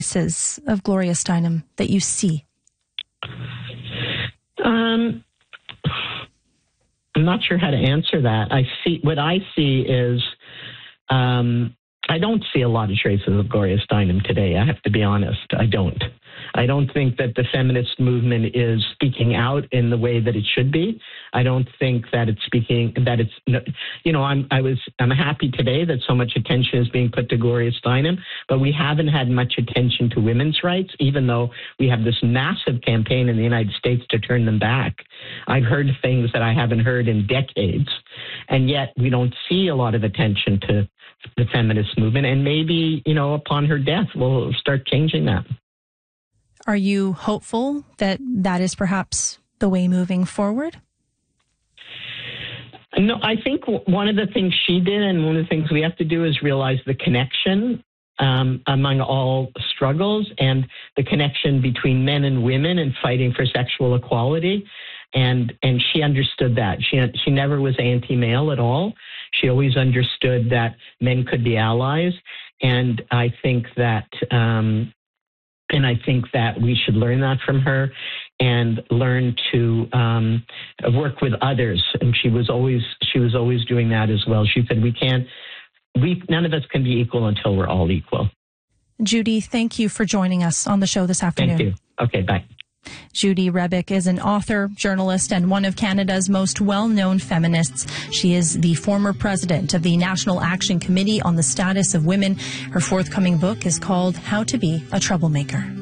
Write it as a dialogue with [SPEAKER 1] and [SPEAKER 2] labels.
[SPEAKER 1] of Gloria Steinem that you see?
[SPEAKER 2] I'm not sure how to answer that. What I see is, I don't see a lot of traces of Gloria Steinem today. I have to be honest. I don't think that the feminist movement is speaking out in the way that it should be. I don't think that I'm happy today that so much attention is being put to Gloria Steinem, but we haven't had much attention to women's rights, even though we have this massive campaign in the United States to turn them back. I've heard things that I haven't heard in decades, and yet we don't see a lot of attention to the feminist movement, and maybe, upon her death, we'll start changing that.
[SPEAKER 1] Are you hopeful that that is perhaps the way moving forward?
[SPEAKER 2] No, I think one of the things she did and one of the things we have to do is realize the connection among all struggles and the connection between men and women and fighting for sexual equality. And she understood that. She never was anti-male at all. She always understood that men could be allies. And I think that we should learn that from her and learn to work with others. And she was always doing that as well. She said, none of us can be equal until we're all equal.
[SPEAKER 1] Judy, thank you for joining us on the show this afternoon.
[SPEAKER 2] Thank you. Okay, bye.
[SPEAKER 1] Judy Rebick is an author, journalist, and one of Canada's most well-known feminists. She is the former president of the National Action Committee on the Status of Women. Her forthcoming book is called How to Be a Troublemaker.